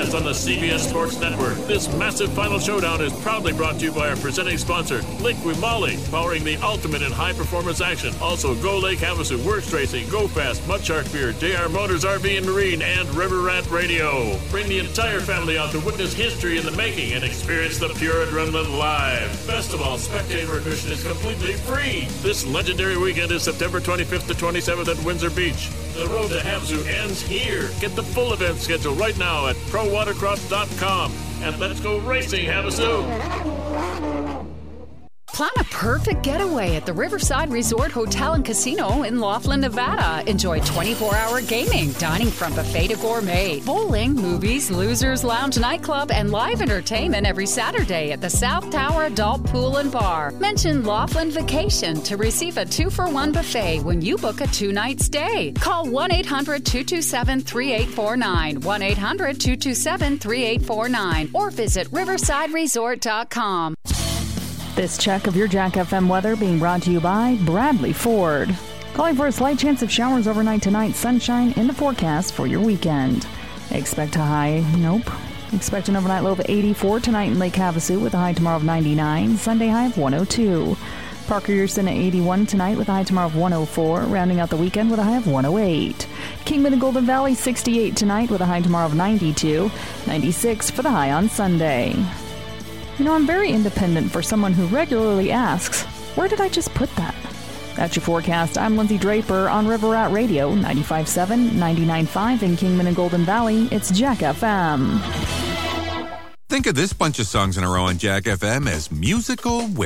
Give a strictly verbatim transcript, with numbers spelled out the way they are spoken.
Stars on the C B S Sports Network. This massive final showdown is proudly brought to you by our presenting sponsor, Liqui Moly, powering the ultimate in high-performance action. Also, Go Lake Havasu, Works Racing, Go Fast, Mudshark Beer, J R Motors R V and Marine, and River Rat Radio. Bring the entire family out to witness history in the making and experience the pure adrenaline live. Best of all, spectator admission is completely free. This legendary weekend is September twenty-fifth to twenty-seventh at Windsor Beach. The road to Havasu ends here. Get the full event schedule right now at pro watercross dot com. And let's go racing, Havasu! Plan a perfect getaway at the Riverside Resort Hotel and Casino in Laughlin, Nevada. Enjoy twenty-four hour gaming, dining from buffet to gourmet, bowling, movies, Losers Lounge nightclub, and live entertainment every Saturday at the South Tower Adult Pool and Bar. Mention Laughlin Vacation to receive a two for one buffet when you book a two-night stay. Call one eight hundred two two seven three eight four nine, one eight hundred two two seven three eight four nine, or visit riverside resort dot com. This check of your Jack F M weather being brought to you by Bradley Ford. Calling for a slight chance of showers overnight tonight. Sunshine in the forecast for your weekend. Expect a high, nope. Expect an overnight low of eighty-four tonight in Lake Havasu with a high tomorrow of ninety-nine. Sunday high of one oh two. Parker-Houston at eighty-one tonight with a high tomorrow of one oh four. Rounding out the weekend with a high of one oh eight. Kingman and Golden Valley sixty-eight tonight with a high tomorrow of ninety-two. ninety-six for the high on Sunday. You know, I'm very independent for someone who regularly asks, where did I just put that? That's your forecast. I'm Lindsay Draper on River Rat Radio, ninety-five point seven, ninety-nine point five in Kingman and Golden Valley. It's Jack F M. Think of this bunch of songs in a row on Jack F M as musical